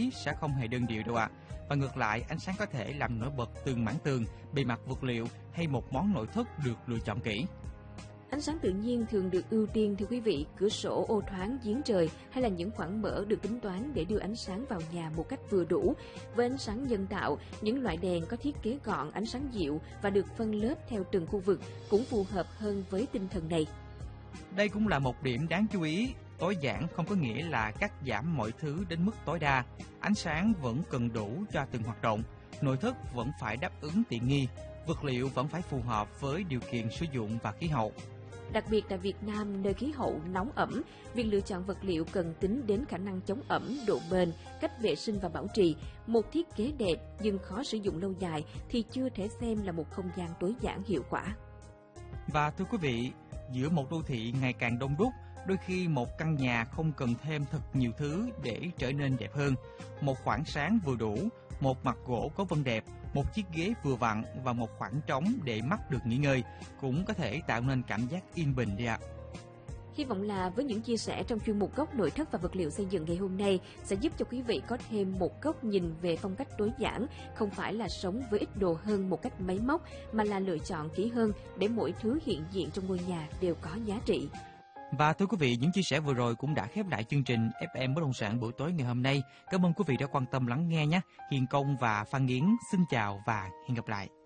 thấy sẽ không hề đơn điệu đâu ạ. Và ngược lại, ánh sáng có thể làm nổi bật từng mảng tường, bề mặt vật liệu hay một món nội thất được lựa chọn kỹ. Ánh sáng tự nhiên thường được ưu tiên thưa quý vị, cửa sổ ô thoáng, giếng trời hay là những khoảng mở được tính toán để đưa ánh sáng vào nhà một cách vừa đủ. Với ánh sáng nhân tạo, những loại đèn có thiết kế gọn, ánh sáng dịu và được phân lớp theo từng khu vực cũng phù hợp hơn với tinh thần này. Đây cũng là một điểm đáng chú ý. Tối giản không có nghĩa là cắt giảm mọi thứ đến mức tối đa. Ánh sáng vẫn cần đủ cho từng hoạt động. Nội thất vẫn phải đáp ứng tiện nghi. Vật liệu vẫn phải phù hợp với điều kiện sử dụng và khí hậu. Đặc biệt tại Việt Nam, nơi khí hậu nóng ẩm, việc lựa chọn vật liệu cần tính đến khả năng chống ẩm, độ bền, cách vệ sinh và bảo trì. Một thiết kế đẹp nhưng khó sử dụng lâu dài thì chưa thể xem là một không gian tối giản hiệu quả. Và thưa quý vị, giữa một đô thị ngày càng đông đúc, đôi khi một căn nhà không cần thêm thật nhiều thứ để trở nên đẹp hơn. Một khoảng sáng vừa đủ, một mặt gỗ có vân đẹp, một chiếc ghế vừa vặn và một khoảng trống để mắt được nghỉ ngơi cũng có thể tạo nên cảm giác yên bình đi ạ. Hy vọng là với những chia sẻ trong chuyên mục Góc nội thất và vật liệu xây dựng ngày hôm nay sẽ giúp cho quý vị có thêm một góc nhìn về phong cách tối giản, không phải là sống với ít đồ hơn một cách máy móc mà là lựa chọn kỹ hơn để mỗi thứ hiện diện trong ngôi nhà đều có giá trị. Và thưa quý vị, những chia sẻ vừa rồi cũng đã khép lại chương trình FM Bất động sản buổi tối ngày hôm nay. Cảm ơn quý vị đã quan tâm lắng nghe nhé. Hiền Công và Phan Nghiến xin chào và hẹn gặp lại.